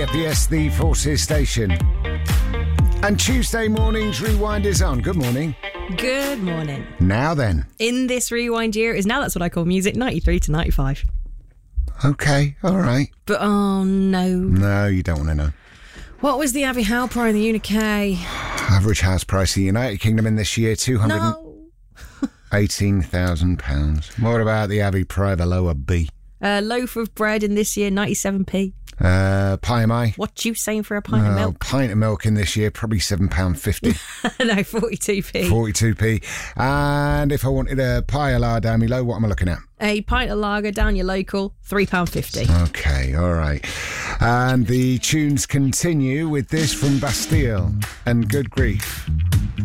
FPS, the Forces station. And Tuesday morning's Rewind is on. Good morning. Good morning. Now then. In this Rewind year is now, that's what I call music, 93 to 95. Okay, all right. But oh no. No, you don't want to know. What was the Abbey Howe Prize in the UK? Average house price in the United Kingdom in this year, £218,000. What about the Abbey Prize lower B? A loaf of bread in this year, 97p. Pie am I? What you saying for a pint of milk? Pint of milk in this year, probably £7.50. No, 42p. 42p. And if I wanted a pie a la down below, what am I looking at? A pint of lager down your local, £3.50. Okay, all right. And the tunes continue with this from Bastille and Good Grief.